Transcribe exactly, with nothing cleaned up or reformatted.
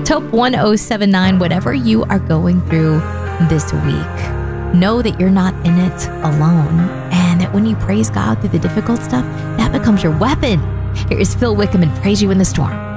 Taupe one oh seven nine, whatever you are going through this week, know that you're not in it alone, and that when you praise God through the difficult stuff, that becomes your weapon. Here is Phil Wickham and Praise You in the Storm.